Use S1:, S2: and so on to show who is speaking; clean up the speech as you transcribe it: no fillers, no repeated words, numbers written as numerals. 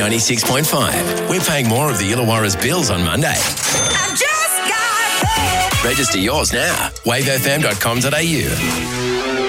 S1: 96.5. We're paying more of the Illawarra's bills on Monday.
S2: I just got paid.
S1: Register yours now. wavefm.com.au.